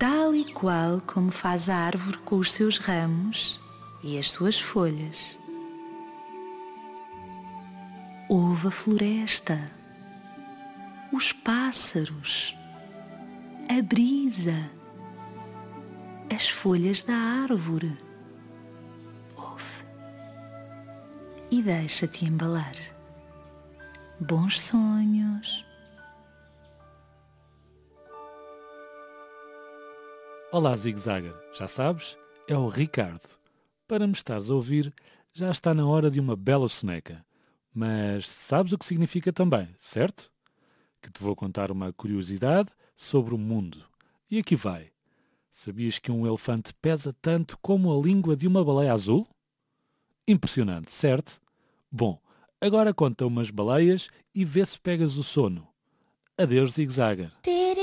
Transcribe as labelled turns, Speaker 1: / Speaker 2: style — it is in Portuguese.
Speaker 1: tal e qual como faz a árvore com os seus ramos e as suas folhas. Ouve a floresta, os pássaros, a brisa, as folhas da árvore. Ouve e deixa-te embalar. Bons sonhos.
Speaker 2: Olá, Zig Zagger. Já sabes? É o Ricardo. Para me estares a ouvir, já está na hora de uma bela soneca. Mas sabes o que significa também, certo? Que te vou contar uma curiosidade sobre o mundo. E aqui vai. Sabias que um elefante pesa tanto como a língua de uma baleia azul? Impressionante, certo? Bom, agora conta umas baleias e vê se pegas o sono. Adeus, Zig Zagger.